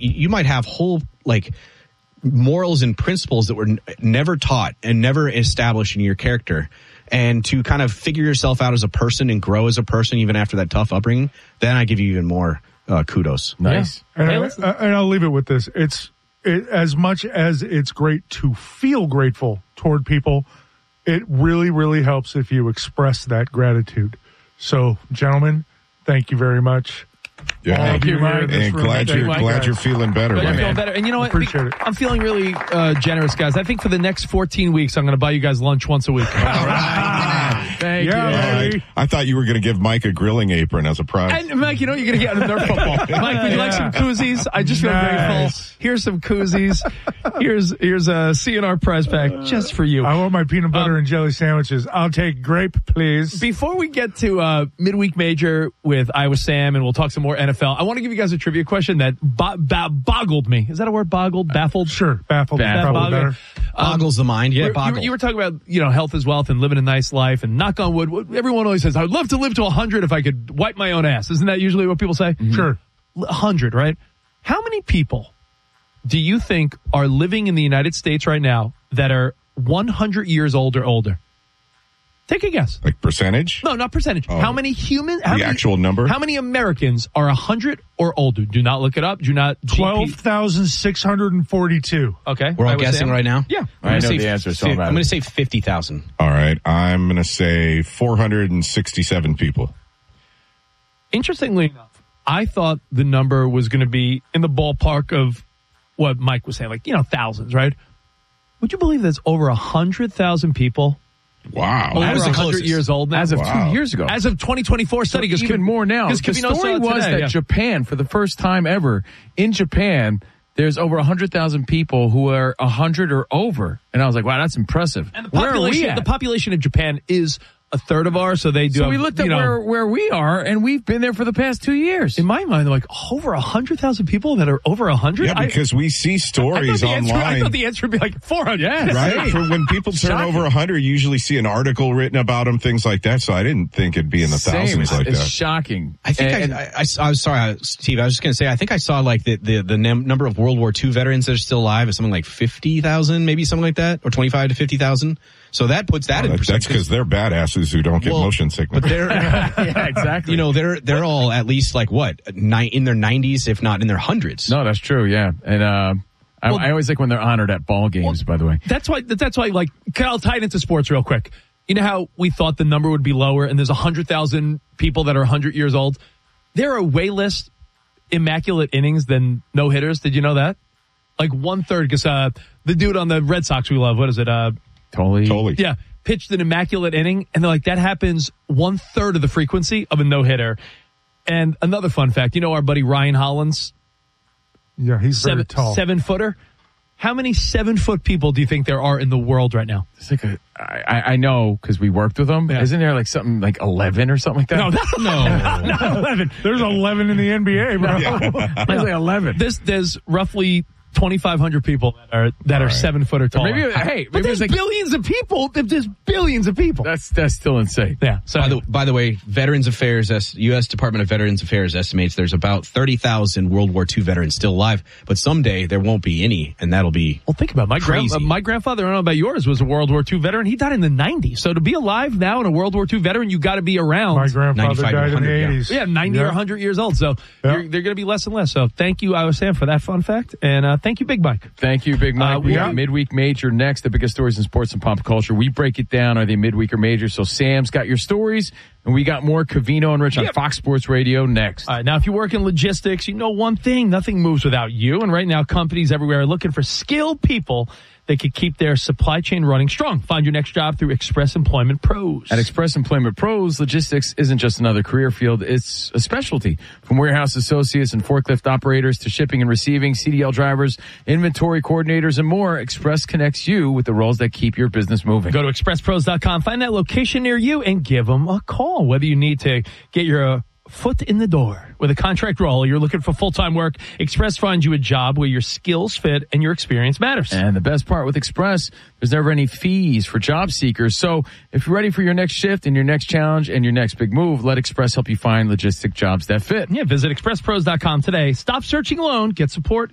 you might have whole morals and principles that were never taught and never established in your character. And to kind of figure yourself out as a person and grow as a person even after that tough upbringing, then I give you even more kudos. Nice. Yeah. And I'll leave it with this. As much as it's great to feel grateful toward people, it really, really helps if you express that gratitude. So, gentlemen, thank you very much. Yeah, thank you, Mike. And glad you're feeling better. Glad you're feeling better. And you know what? Appreciate it. I'm feeling really generous, guys. I think for the next 14 weeks, I'm going to buy you guys lunch once a week. All right. Thank you. I thought you were going to give Mike a grilling apron as a prize. And Mike, you know what you're going to get on the Nerf football. Mike, would you like some koozies? I just feel grateful. Here's some koozies. Here's a CNR prize pack just for you. I want my peanut butter and jelly sandwiches. I'll take grape, please. Before we get to midweek major with Iowa Sam, and we'll talk some more NFL, I want to give you guys a trivia question that boggled me. Is that a word? Boggled? Baffled? Sure. Baffled. Probably better. Boggles the mind. Yeah, boggle. You were talking about, health is wealth and living a nice life, and knock on wood. Everyone always says, I would love to live to 100 if I could wipe my own ass. Isn't that usually what people say? Mm-hmm. Sure. 100, right? How many people do you think are living in the United States right now that are 100 years old or older? Take a guess. Like percentage? No, not percentage. Oh. How many humans? Actual number? How many Americans are 100 or older? Do not look it up. Do not. 12,642. Okay. We're all guessing right now? Yeah. I know the answer. So I'm going to say 50,000. All right. I'm going to say 467 people. Interestingly enough, I thought the number was going to be in the ballpark of what Mike was saying, thousands, right? Would you believe there's over 100,000 people? Wow. Over 100 years old now? As of 2 years ago. As of 2024 study. So even more now. The story was that Japan, for the first time ever, in Japan, there's over 100,000 people who are 100 or over. And I was like, wow, that's impressive. And where are we at? The population of Japan is a third of ours, so they do. So we looked at where we are, and we've been there for the past 2 years. In my mind, they're like over 100,000 people that are over 100. Yeah, because we see stories online. I thought the answer would be like 400. Yeah, right. For when people turn over 100, you usually see an article written about them, things like that. So I didn't think it'd be in the thousands like that. It's shocking. I think I'm sorry, Steve. I was just going to say, I think I saw the number of World War II veterans that are still alive is something like 50,000, maybe something like that, or 25 to 50,000. So that puts that in perspective. That's because they're badasses who don't get motion sickness. But they're, yeah, exactly. They're all at least in their 90s, if not in their hundreds. No, that's true. Yeah, and I always like when they're honored at ball games. By the way, that's why. I'll tie it into sports real quick. You know how we thought the number would be lower, and there's 100,000 people that are 100 years old. There are way less immaculate innings than no hitters. Did you know that? Like 1/3, because the dude on the Red Sox we love. What is it? Totally. Yeah, pitched an immaculate inning, and they're like, that happens 1/3 of the frequency of a no-hitter. And another fun fact, our buddy Ryan Hollins? Yeah, he's very tall. 7-footer. How many 7-foot people do you think there are in the world right now? It's like I know because we worked with them. Yeah. Isn't there like something like 11 or something like that? No, not 11. There's 11 in the NBA, bro. Yeah. There's like 11. There's roughly 2,500 people that are 7 foot or taller. Maybe there's billions of people. There's billions of people. That's still insane. Yeah. So by the way, Veterans Affairs, U.S. Department of Veterans Affairs estimates there's about 30,000 World War II veterans still alive, but someday there won't be any, and that'll be think about it. crazy. My grandfather, I don't know about yours, was a World War II veteran. He died in the 90s. So to be alive now and a World War II veteran, you got to be around. My grandfather died in the 80s. Yeah, 90 or 100 years old. So they're going to be less and less. So thank you, Iowa Sam, for that fun fact, and thank you, Big Mike. Thank you, Big Mike. We got midweek major next, the biggest stories in sports and pop culture. We break it down. Are they midweek or major? So Sam's got your stories, and we got more Covino and Rich on Fox Sports Radio next. All right, now if you work in logistics, you know one thing, nothing moves without you. And right now, companies everywhere are looking for skilled people that could keep their supply chain running strong. Find your next job through Express Employment Pros. At Express Employment Pros, logistics isn't just another career field, it's a specialty. From warehouse associates and forklift operators to shipping and receiving, CDL drivers, inventory coordinators, and more, Express connects you with the roles that keep your business moving. Go to expresspros.com, find that location near you, and give them a call. Whether you need to get your foot in the door with a contract role, or you're looking for full-time work, Express finds you a job where your skills fit and your experience matters. And the best part with Express, there's never any fees for job seekers. So if you're ready for your next shift and your next challenge and your next big move, let Express help you find logistic jobs that fit. Yeah, visit expresspros.com today. Stop searching alone. Get support